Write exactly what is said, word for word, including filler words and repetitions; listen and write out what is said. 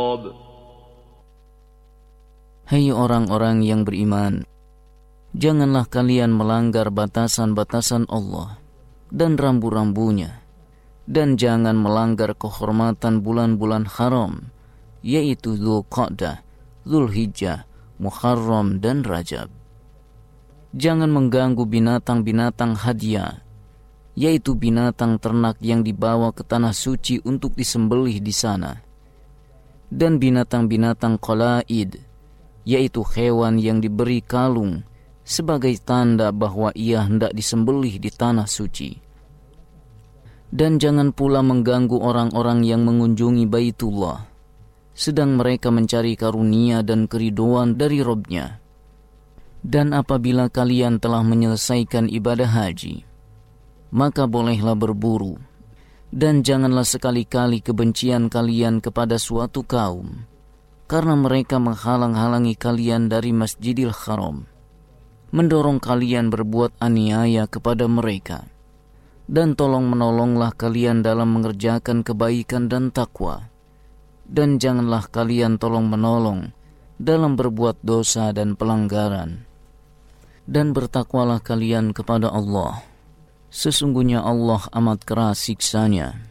Hai orang-orang yang beriman, janganlah kalian melanggar batasan-batasan Allah dan rambu-rambunya, dan jangan melanggar kehormatan bulan-bulan haram, yaitu Dzulqa'dah, Dzulhijjah, Muharram, dan Rajab. Jangan mengganggu binatang-binatang hadiah, yaitu binatang ternak yang dibawa ke tanah suci untuk disembelih di sana, dan binatang-binatang qalaid, yaitu hewan yang diberi kalung sebagai tanda bahwa ia hendak disembelih di tanah suci. Dan jangan pula mengganggu orang-orang yang mengunjungi Baitullah, sedang mereka mencari karunia dan keriduan dari Rabb-Nya. Dan apabila kalian telah menyelesaikan ibadah haji, maka bolehlah berburu, dan janganlah sekali-kali kebencian kalian kepada suatu kaum, karena mereka menghalang-halangi kalian dari Masjidil Haram, mendorong kalian berbuat aniaya kepada mereka. Dan tolong-menolonglah kalian dalam mengerjakan kebaikan dan takwa, dan janganlah kalian tolong-menolong dalam berbuat dosa dan pelanggaran. Dan bertakwalah kalian kepada Allah, sesungguhnya Allah amat keras siksanya.